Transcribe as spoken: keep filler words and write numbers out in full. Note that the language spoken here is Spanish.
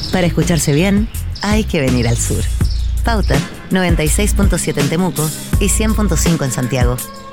Para escucharse bien, hay que venir al sur. Pauta, noventa y seis punto siete en Temuco y cien punto cinco en Santiago.